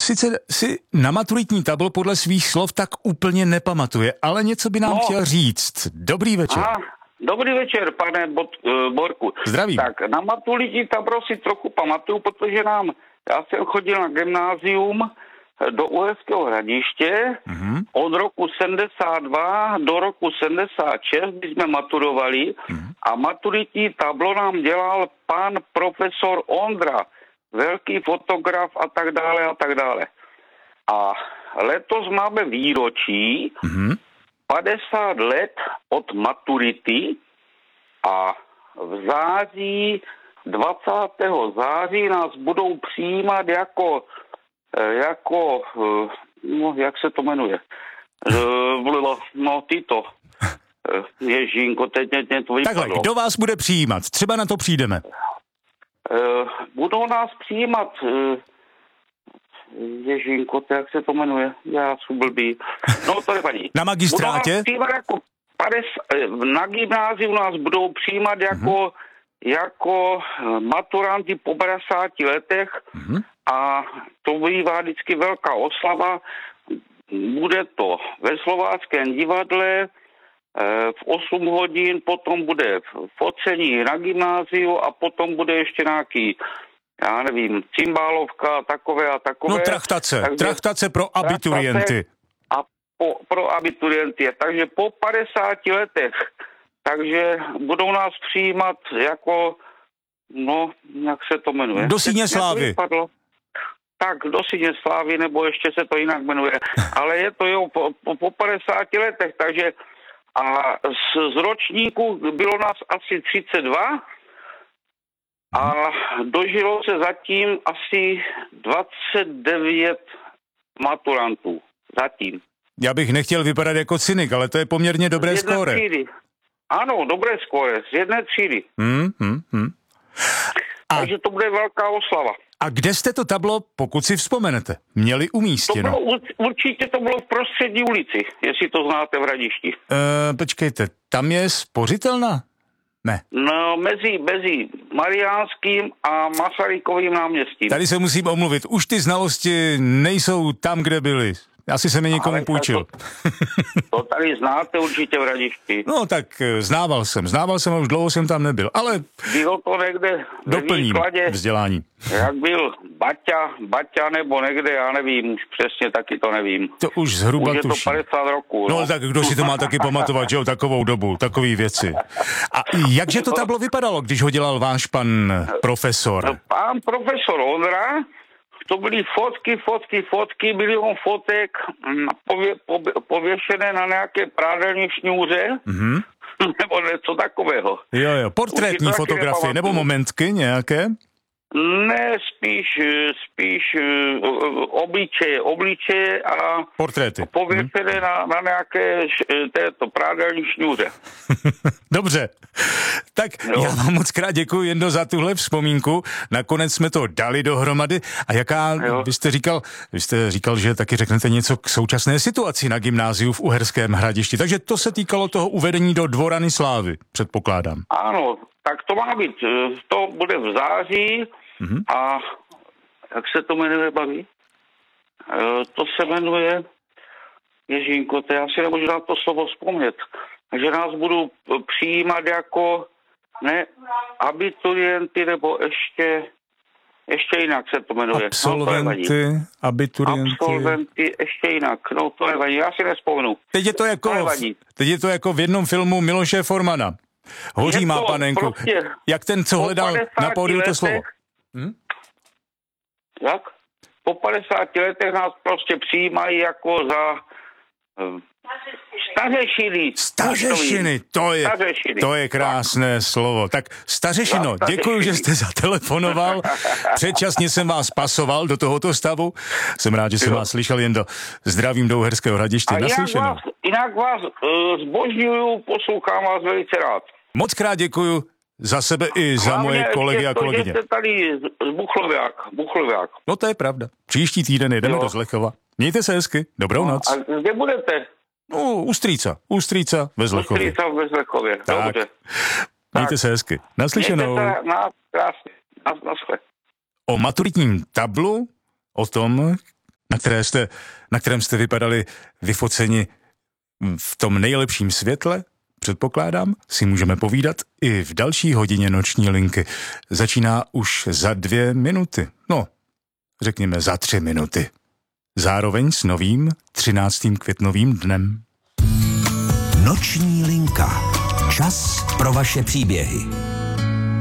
sice si na maturitní tabl podle svých slov tak úplně nepamatuje, ale něco by nám chtěl říct. Dobrý večer. Dobrý večer, pane Borku. Zdravím. Tak na maturitní tablo si trochu pamatuju, protože já jsem chodil na gymnázium do Uherského Hradiště. Od roku 72 do roku 76, kdy jsme maturovali, a maturitní tablo nám dělal pan profesor Ondra, velký fotograf a tak dále a tak dále. A letos máme výročí 50 let od maturity a v září, 20. září nás budou přijímat jako jak se to jmenuje? Ježínko, teď to vypadlo. Takhle, kdo vás bude přijímat? Třeba na to přijdeme. Budou nás přijímat, Ježínko, jak se to jmenuje? Já jsem blbý. No, to nevadí. Na magistrátě? Na gymnáziu nás budou přijímat jako maturanti po 50 letech a to bývá vždycky velká oslava. Bude to ve Slováckém divadle v 8 hodin, potom bude focení na gymnáziu a potom bude ještě nějaký, já nevím, cymbálovka, takové a takové. No trachtace pro abiturienty. Pro abiturienty. Takže po 50 letech, takže budou nás přijímat jako, jak se to jmenuje? Do Síně slávy. Tak, do Síně slávy, nebo ještě se to jinak jmenuje. Ale je to po 50 letech, takže a z ročníku bylo nás asi 32 a dožilo se zatím asi 29 maturantů. Zatím. Já bych nechtěl vypadat jako cynik, ale to je poměrně dobré skóre. Ano, dobré skóre, z jedné třídy. Takže to bude velká oslava. A kde jste to tablo, pokud si vzpomenete, měli umístěno? Určitě to bylo v Prostřední ulici, jestli to znáte v Hradišti. Počkejte, tam je spořitelna? Ne. No, mezi Mariánským a Masarykovým náměstím. Tady se musím omluvit, už ty znalosti nejsou tam, kde byly. Asi jsem je někomu půjčil. To tady znáte určitě v Hradišti. No tak znával jsem a už dlouho jsem tam nebyl, ale bylo to někde doplním vzdělání. Jak byl Baťa nebo někde, já nevím, už přesně taky to nevím. To už zhruba tuším. Už je to 50 roků. No tak kdo si to má taky pamatovat, že jo, takovou dobu, takový věci. A jakže to tablo vypadalo, když ho dělal váš pan profesor? Pán profesor Ondra, to byly fotky, milion fotek pověšené na nějaké prádelní šňůře, nebo něco takového. Jo, portrétní fotografie, nebo momentky nějaké? Ne, spíš obličeje a portréty. Pověšené na nějaké této prádelní šňůře. Dobře. Tak já vám moc krát děkuji, Jendo, za tuhle vzpomínku. Nakonec jsme to dali dohromady. A vy jste říkal, že taky řeknete něco k současné situaci na gymnáziu v Uherském Hradišti. Takže to se týkalo toho uvedení do Dvorany slávy, předpokládám. Ano, tak to má být. To bude v září a jak se to jmenuje, baví? To se jmenuje, Ježínko, to já si nemůžu na to slovo vzpomnět, že nás budou přijímat jako abiturienty, nebo ještě jinak se to jmenuje. Absolventy, ještě jinak. No to nevadí, já si nespomenu. Teď je to jako v jednom filmu Miloše Formana. Hoří má panenku. Prostě jak ten, co hledal na pódiu to slovo. Jak? Po 50 letech nás prostě přijímají jako za stařešiny. To je krásné slovo. Tak stařešino, děkuji, že jste zatelefonoval. Předčasně jsem vás pasoval do tohoto stavu. Jsem rád, že jsem vás slyšel, Jendo. Zdravím do Uherského Hradiště. Naslyšenou. Jinak vás zbožňuju, poslouchám vás velice rád. Moc krát děkuju za sebe i za moje kolegy a kolegyně. Že jste tady z Buchloviák. No to je pravda. Příští týden jedeme do Zlechova. Mějte se hezky. Dobrou noc. A kde budete? No, u Strýca ve Zlechově. Dobře. Mějte se hezky. Naslyšenou. Krásně. Naschle. O maturitním tablu, o tom, na kterém jste vypadali vyfoceni v tom nejlepším světle, předpokládám, si můžeme povídat i v další hodině Noční linky. Začíná už za 2 minuty. No, řekněme za 3 minuty. Zároveň s novým 13. květnovým dnem. Noční linka. Čas pro vaše příběhy.